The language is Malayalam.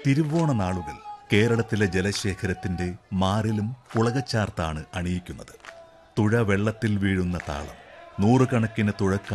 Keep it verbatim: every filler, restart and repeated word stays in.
തിരുവോണ നാളുകൾ കേരളത്തിലെ ജലശേഖരത്തിന്റെ മാറിലും പുളകച്ചാർത്താണ് അണിയിക്കുന്നത്. തുഴ വെള്ളത്തിൽ വീഴുന്ന താളം, നൂറുകണക്കിന് തുഴക്കാർ